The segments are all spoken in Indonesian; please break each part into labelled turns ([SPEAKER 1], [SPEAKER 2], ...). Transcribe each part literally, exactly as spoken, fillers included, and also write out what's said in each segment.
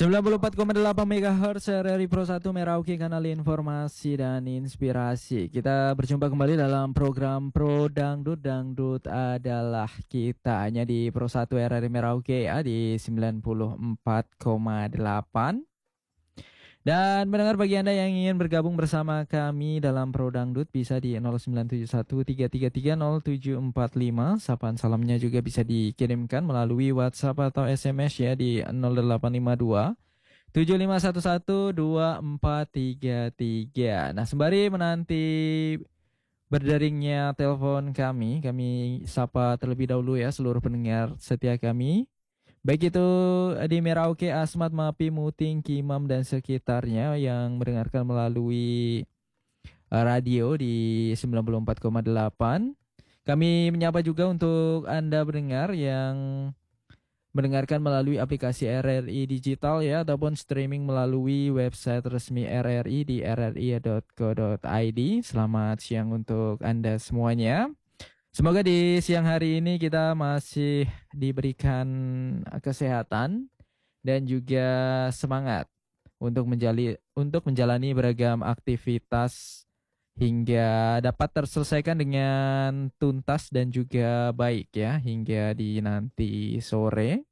[SPEAKER 1] sembilan puluh empat koma delapan megahertz R R I Pro satu Merauke, kanal informasi dan inspirasi. Kita berjumpa kembali dalam program Pro Dangdut. Dangdut adalah kita, hanya di Pro satu R R I Merauke ya, di sembilan puluh empat koma delapan. Dan mendengar, bagi Anda yang ingin bergabung bersama kami dalam Pro Dangdut bisa di nol sembilan tujuh satu tiga tiga tiga nol tujuh empat lima. Sapaan salamnya juga bisa dikirimkan melalui WhatsApp atau S M S ya di nol delapan lima dua tujuh lima satu satu dua empat tiga tiga. Nah, sembari menanti berderingnya telepon kami, kami sapa terlebih dahulu ya seluruh pendengar setia kami. Baik itu di Merauke, Asmat, Mapi, Muting, Kimam, dan sekitarnya yang mendengarkan melalui uh, radio di sembilan puluh empat koma delapan. Kami menyapa juga untuk Anda pendengar yang mendengarkan melalui aplikasi R R I Digital ya, ataupun streaming melalui website resmi R R I di r r i dot co dot i d. Selamat siang untuk Anda semuanya. Semoga di siang hari ini kita masih diberikan kesehatan dan juga semangat untuk menjali, untuk menjalani beragam aktivitas hingga dapat terselesaikan dengan tuntas dan juga baik ya hingga di nanti sore.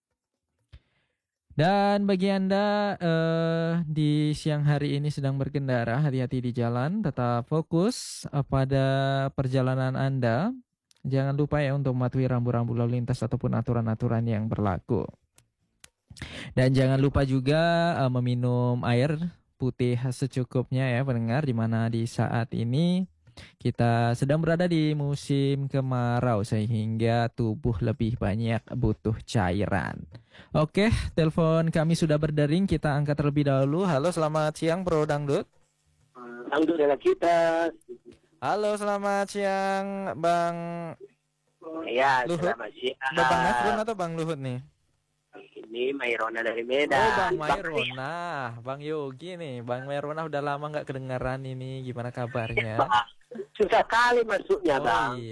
[SPEAKER 1] Dan bagi Anda eh, di siang hari ini sedang berkendara, hati-hati di jalan, tetap fokus eh, pada perjalanan Anda. Jangan lupa ya untuk mematuhi rambu-rambu lalu lintas ataupun aturan-aturan yang berlaku. Dan jangan lupa juga eh, meminum air putih secukupnya ya pendengar, di mana di saat ini kita sedang berada di musim kemarau sehingga tubuh lebih banyak butuh cairan. Oke, telepon kami sudah berdering, kita angkat terlebih dahulu. Halo, selamat siang Pro Dangdut.
[SPEAKER 2] Dangdut adalah kita.
[SPEAKER 1] Halo, selamat siang Bang
[SPEAKER 2] Ya,
[SPEAKER 1] Luhut.
[SPEAKER 2] selamat siang.
[SPEAKER 1] Bang Nafrun atau Bang Luhut nih?
[SPEAKER 2] Ini Mairona dari Medan.
[SPEAKER 1] Oh, Bang Mairona, Bang Yogi nih. Bang Mairona udah lama nggak kedengaran ini, gimana kabarnya?
[SPEAKER 2] Susah kali masuknya,
[SPEAKER 1] Oh,
[SPEAKER 2] Bang.
[SPEAKER 1] iya.